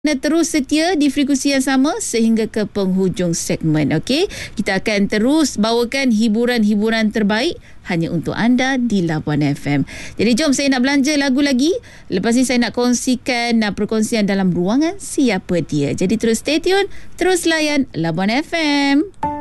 terus setia di frekuensi yang sama sehingga ke penghujung segmen. Okey, kita akan terus bawakan hiburan-hiburan terbaik hanya untuk anda di Labuan FM. Jadi jom, saya nak belanja lagu lagi. Lepas ni saya nak kongsikan perkongsian dalam ruangan Siapa Dia. Jadi terus stay tune, terus layan Labuan FM.